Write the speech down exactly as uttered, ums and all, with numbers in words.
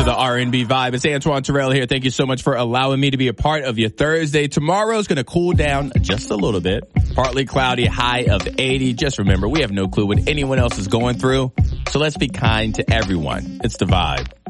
the R and B Vibe. It's Antoine Terrell here. Thank you so much for allowing me to be a part of your Thursday. Tomorrow's going to cool down just a little bit. Partly cloudy, high of eighty. Just remember, we have no clue what anyone else is going through. So let's be kind to everyone. It's the Vibe.